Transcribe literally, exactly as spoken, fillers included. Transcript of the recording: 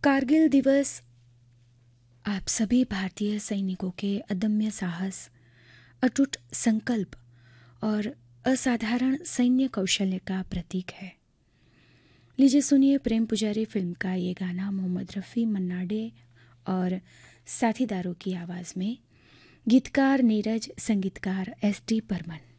कारगिल दिवस आप सभी भारतीय सैनिकों के अदम्य साहस, अटूट संकल्प और असाधारण सैन्य कौशल्य का प्रतीक है। लीजिए सुनिए प्रेम पुजारी फिल्म का ये गाना मोहम्मद रफ़ी, मन्ना डे और साथीदारों की आवाज़ में। गीतकार नीरज, संगीतकार एस डी बर्मन।